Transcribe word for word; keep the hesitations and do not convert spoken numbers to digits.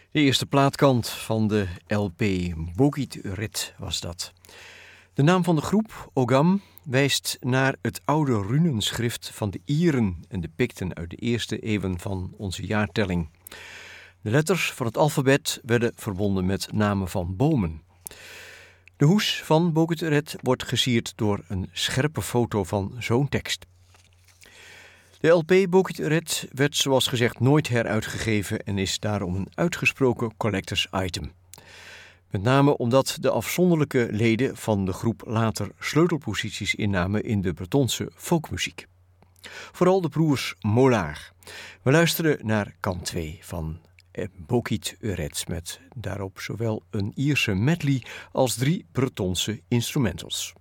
De eerste plaatkant van de L P Bogit Rit was dat. De naam van de groep, Ogam, wijst naar het oude runenschrift van de Ieren en de Picten uit de eerste eeuwen van onze jaartelling. De letters van het alfabet werden verbonden met namen van bomen. De hoes van Bogit Rit wordt gesierd door een scherpe foto van zo'n tekst. De L P Bogit Rit werd zoals gezegd nooit heruitgegeven en is daarom een uitgesproken collectors item. Met name omdat de afzonderlijke leden van de groep later sleutelposities innamen in de Bretonse folkmuziek. Vooral de broers Mollard. We luisteren naar kant twee van Bogit Rit met daarop zowel een Ierse medley als drie Bretonse instrumentals.